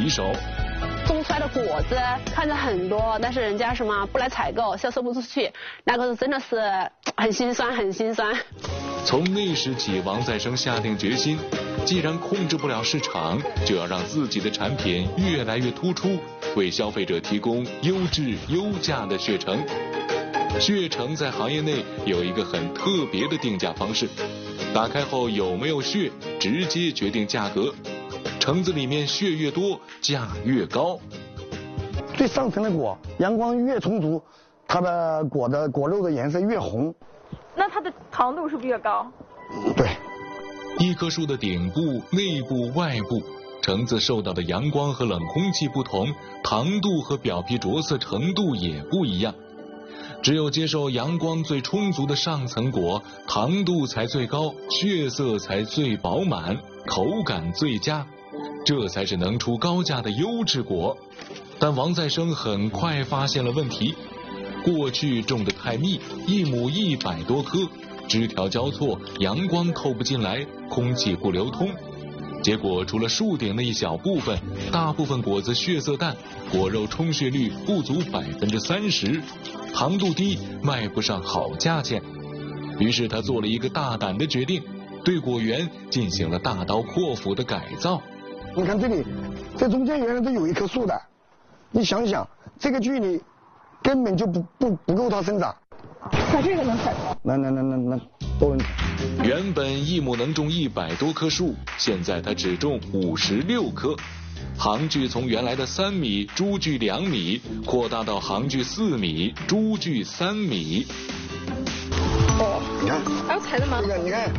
棘手。 种出来的果子看着很多，但是人家什么不来采购，销售不出去，那个真的是很心酸，很心酸。 从那时起，王再生下定决心，既然控制不了市场，就要让自己的产品越来越突出，为消费者提供优质优价的血橙。血橙在行业内有一个很特别的定价方式，打开后有没有血直接决定价格，橙子里面血越多，价越高。 最上层的果阳光越充足，它的果肉的颜色越红。 那它的糖度是不是越高？ 对。 一棵树的顶部、内部、外部，橙子受到的阳光和冷空气不同，糖度和表皮着色程度也不一样。只有接受阳光最充足的上层果，糖度才最高，血色才最饱满，口感最佳，这才是能出高价的优质果。但王再生很快发现了问题，过去种得太密，一亩100多棵，枝条交错，阳光透不进来，空气不流通。结果除了树顶那一小部分，大部分果子血色淡，果肉充血率不足30%，糖度低，卖不上好价钱。于是他做了一个大胆的决定，对果园进行了大刀阔斧的改造。 你看这里，这中间原来都有一棵树的，你想想，这个距离根本就不够它生长。 那这个能采吗？ 那都能。 原本一亩能种100多棵树，现在他只种56棵。行距从原来的3米，株距2米，扩大到行距4米，株距3米。 哦，你看， 还有采的吗？ 你看，你看，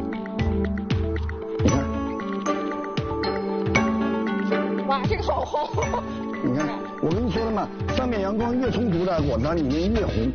哇，这个好红。 你看，我跟你说了嘛，上面阳光越充足的果子里面越红。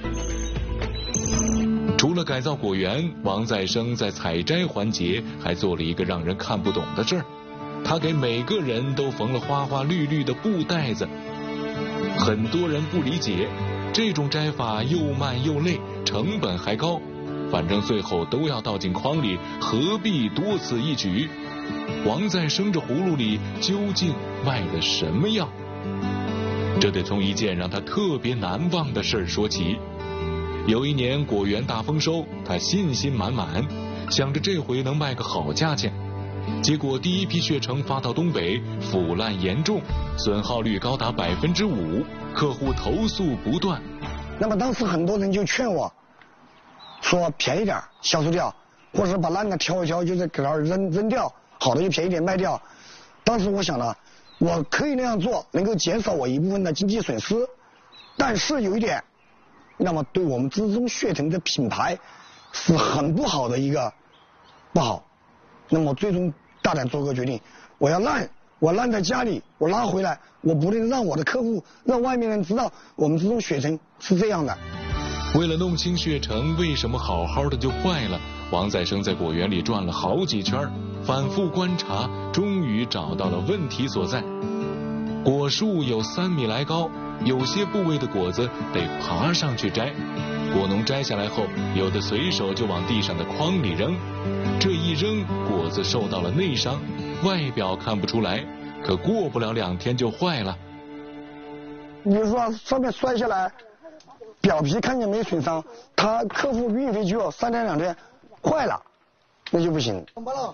除了改造果园，王再生在采摘环节还做了一个让人看不懂的事儿，他给每个人都缝了花花绿绿的布袋子。很多人不理解，这种摘法又慢又累，成本还高，反正最后都要倒进筐里，何必多此一举？王再生这葫芦里究竟卖的什么药？这得从一件让他特别难忘的事儿说起。有一年果园大丰收，他信心满满，想着这回能卖个好价钱。结果第一批血橙发到东北，腐烂严重，损耗率高达5%，客户投诉不断。 那么当时很多人就劝我，说便宜点销售掉，或者把烂的挑一挑，就是给它扔掉，好的就便宜点卖掉。当时我想了，我可以那样做，能够减少我一部分的经济损失，但是有一点，那么对我们资中血橙的品牌是很不好的一个不好。那么最终大胆做个决定，我烂在家里，我拉回来，我不能让我的客户，让外面人知道我们资中血橙是这样的。 为了弄清血橙为什么好好的就坏了，王再生在果园里转了好几圈，反复观察，终于找到了问题所在。果树有3米来高，有些部位的果子得爬上去摘，果农摘下来后，有的随手就往地上的筐里扔，这一扔，果子受到了内伤，外表看不出来，可过不了2天就坏了。 比如说上面摔下来，表皮看见没损伤，他客户运回去3天2天坏了，那就不行。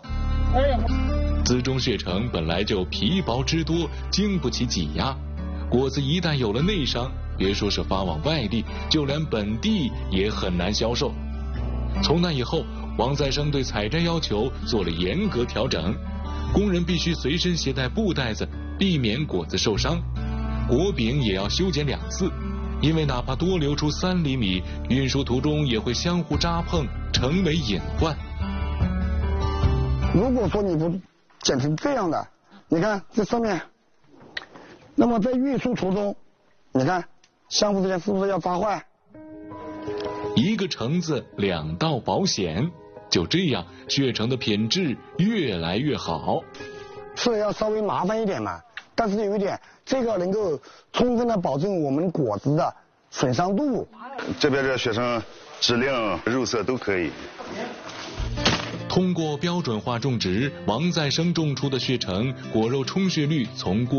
资中血橙本来就皮薄汁多，经不起挤压，果子一旦有了内伤，别说是发往外地，就连本地也很难销售。从那以后，王再生对采摘要求做了严格调整，工人必须随身携带布袋子，避免果子受伤。果柄也要修剪2次，因为哪怕多留出3厘米，运输途中也会相互扎碰，成为隐患。 如果说你不剪成这样的，你看这上面，那么在运输途中，你看相互之间是不是要扎坏？ 一个橙子2道保险，就这样血橙的品质越来越好。 是要稍微麻烦一点嘛，但是有一点，这个能够充分的保证我们果子的损伤度。 这边的血橙质量、肉色都可以。 通过标准化种植，王再生种出的血橙果肉充血率从过